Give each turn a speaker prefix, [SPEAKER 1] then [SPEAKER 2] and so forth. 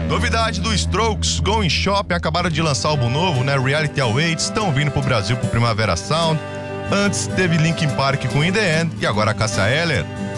[SPEAKER 1] Novidade do Strokes, Going Shopping, acabaram de lançar álbum novo, né? Reality Awaits, estão vindo pro Brasil pro Primavera Sound. Antes teve Linkin Park com In The End e agora a Cássia Eller.